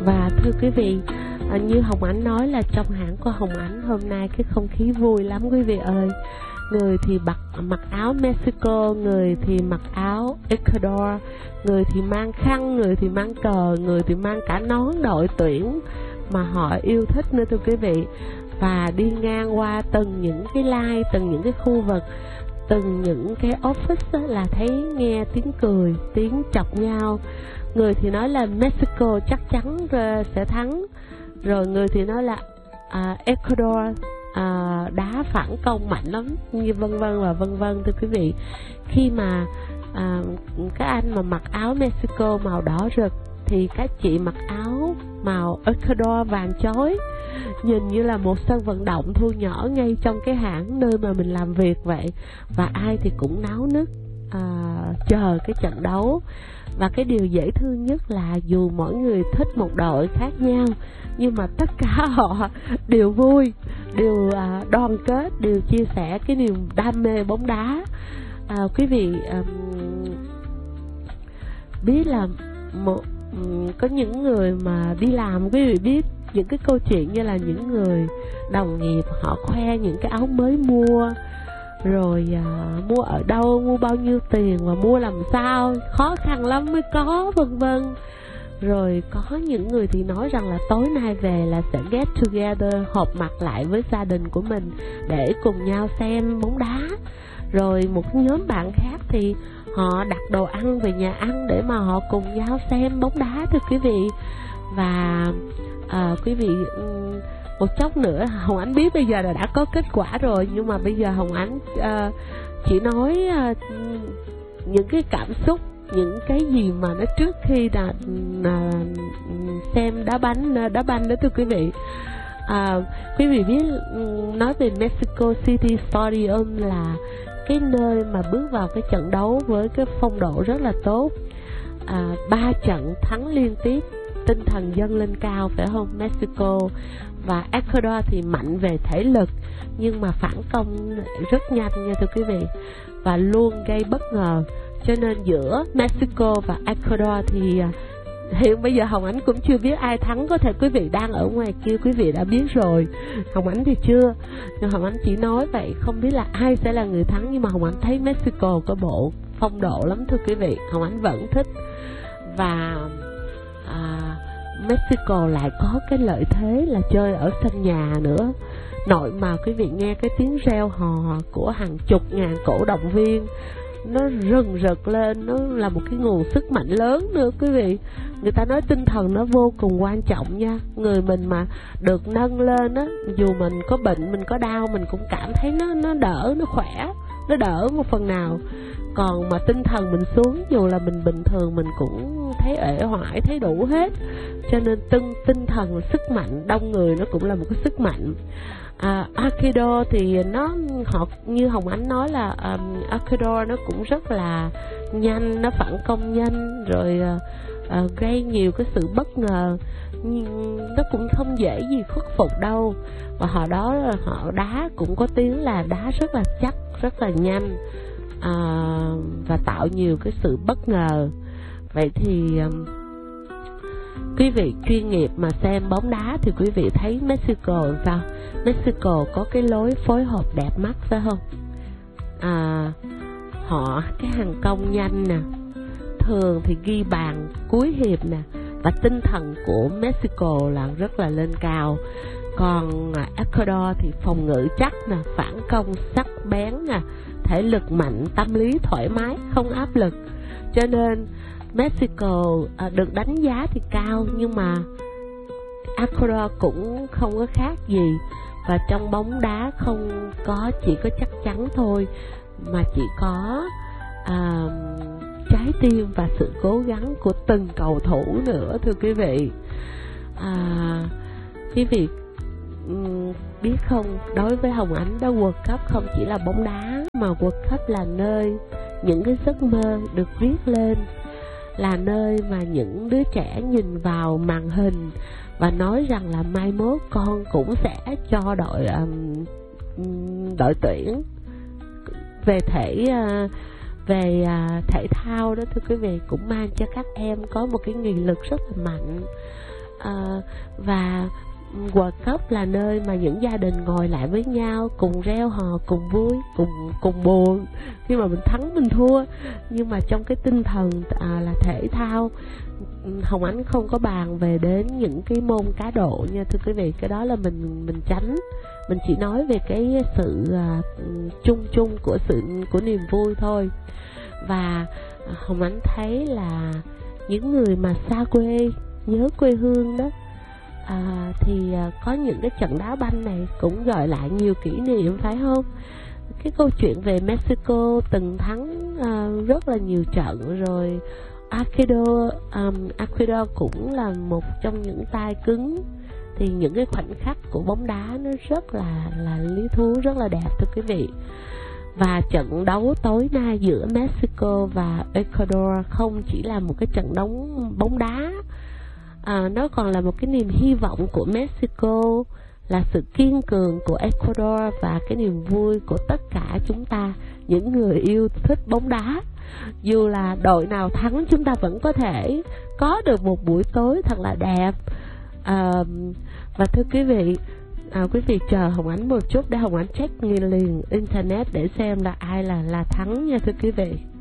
Và thưa quý vị, như Hồng Ánh nói là trong hãng của Hồng Ánh hôm nay cái không khí vui lắm quý vị ơi. Người thì mặc áo Mexico, người thì mặc áo Ecuador, người thì mang khăn, người thì mang cờ, người thì mang cả nón đội tuyển mà họ yêu thích nữa thưa quý vị. Và đi ngang qua từng những cái line, từng những cái khu vực, từng những cái office là thấy nghe tiếng cười, tiếng chọc nhau. Người thì nói là Mexico chắc chắn sẽ thắng, rồi người thì nói là Ecuador đá phản công mạnh lắm, như vân vân và vân vân thưa quý vị. Khi mà các anh mà mặc áo Mexico màu đỏ rực thì các chị mặc áo màu Ecuador vàng chói, nhìn như là một sân vận động thu nhỏ ngay trong cái hãng nơi mà mình làm việc vậy. Và ai thì cũng náo nức chờ cái trận đấu. Và cái điều dễ thương nhất là dù mỗi người thích một đội khác nhau, nhưng mà tất cả họ đều vui, đều đoàn kết, đều chia sẻ cái niềm đam mê bóng đá. Quý vị biết là có những người mà đi làm, quý vị biết những cái câu chuyện như là những người đồng nghiệp họ khoe những cái áo mới mua, rồi mua ở đâu, mua bao nhiêu tiền và mua làm sao, khó khăn lắm mới có, vân vân. Rồi có những người thì nói rằng là tối nay về là sẽ get together, họp mặt lại với gia đình của mình để cùng nhau xem bóng đá. Rồi một nhóm bạn khác thì họ đặt đồ ăn về nhà ăn để mà họ cùng nhau xem bóng đá thưa quý vị. Và quý vị một chốc nữa, Hồng Ánh biết bây giờ là đã có kết quả rồi, nhưng mà bây giờ Hồng Ánh chỉ nói những cái cảm xúc, những cái gì mà nó trước khi là xem đá banh đó thưa quý vị. Quý vị biết, nói về Mexico City Stadium là cái nơi mà bước vào cái trận đấu với cái phong độ rất là tốt, 3 trận thắng liên tiếp, tinh thần dâng lên cao phải không? Mexico và Ecuador thì mạnh về thể lực nhưng mà phản công rất nhanh nha thưa quý vị, và luôn gây bất ngờ. Cho nên giữa Mexico và Ecuador thì hiện bây giờ Hồng Ánh cũng chưa biết ai thắng. Có thể quý vị đang ở ngoài kia quý vị đã biết rồi, Hồng Ánh thì chưa, nhưng Hồng Ánh chỉ nói vậy, không biết là ai sẽ là người thắng. Nhưng mà Hồng Ánh thấy Mexico có bộ phong độ lắm thưa quý vị, Hồng Ánh vẫn thích. Và Mexico lại có cái lợi thế là chơi ở sân nhà nữa. Nội mà quý vị nghe cái tiếng reo hò của hàng chục ngàn cổ động viên, nó rừng rực lên, nó là một cái nguồn sức mạnh lớn nữa quý vị. Người ta nói tinh thần nó vô cùng quan trọng nha. Người mình mà được nâng lên á, dù mình có bệnh, mình có đau, mình cũng cảm thấy nó đỡ, nó khỏe, nó đỡ một phần nào. Còn mà tinh thần mình xuống, dù là mình bình thường mình cũng thấy uể oải, thấy đủ hết. Cho nên tinh thần, sức mạnh đông người nó cũng là một cái sức mạnh. Ecuador thì họ như Hồng Ánh nói là Ecuador nó cũng rất là nhanh, nó phản công nhanh, rồi gây nhiều cái sự bất ngờ, nó cũng không dễ gì khuất phục đâu. Và họ đá cũng có tiếng là đá rất là chắc, rất là nhanh, và tạo nhiều cái sự bất ngờ. Vậy thì quý vị chuyên nghiệp mà xem bóng đá thì quý vị thấy Mexico sao? Mexico có cái lối phối hợp đẹp mắt phải không? Họ cái hàng công nhanh nè, thường thì ghi bàn cuối hiệp nè, và tinh thần của Mexico là rất là lên cao. Còn Ecuador thì phòng ngự chắc nè, phản công sắc bén nè, thể lực mạnh, tâm lý thoải mái, không áp lực. Cho nên Mexico được đánh giá thì cao, nhưng mà Ecuador cũng không có khác gì. Và trong bóng đá không có chỉ có chắc chắn thôi, mà chỉ có trái tim và sự cố gắng của từng cầu thủ nữa thưa quý vị. Quý vị biết không, đối với Hồng Ánh đó, World Cup không chỉ là bóng đá, mà World Cup là nơi những cái giấc mơ được viết lên, là nơi mà những đứa trẻ nhìn vào màn hình và nói rằng là mai mốt con cũng sẽ cho đội tuyển về thể thao đó thưa quý vị, cũng mang cho các em có một cái nghị lực rất là mạnh. Và World Cup là nơi mà những gia đình ngồi lại với nhau, cùng reo hò, cùng vui, cùng buồn khi mà mình thắng mình thua. Nhưng mà trong cái tinh thần là thể thao, Hồng Ánh không có bàn về đến những cái môn cá độ nha thưa quý vị. Cái đó là mình tránh. Mình chỉ nói về cái sự chung của niềm vui thôi. Và Hồng Ánh thấy là những người mà xa quê, nhớ quê hương đó, thì có những cái trận đá banh này cũng gợi lại nhiều kỷ niệm, phải không? Cái câu chuyện về Mexico từng thắng rất là nhiều trận rồi. Ecuador cũng là một trong những tay cứng. Thì những cái khoảnh khắc của bóng đá nó rất là lý thú, rất là đẹp thưa quý vị. Và trận đấu tối nay giữa Mexico và Ecuador không chỉ là một cái trận đấu bóng đá, nó còn là một cái niềm hy vọng của Mexico, là sự kiên cường của Ecuador và cái niềm vui của tất cả chúng ta, những người yêu thích bóng đá. Dù là đội nào thắng, chúng ta vẫn có thể có được một buổi tối thật là đẹp. Và thưa quý vị chờ Hồng Ánh một chút để Hồng Ánh check liền internet để xem là ai là thắng nha thưa quý vị.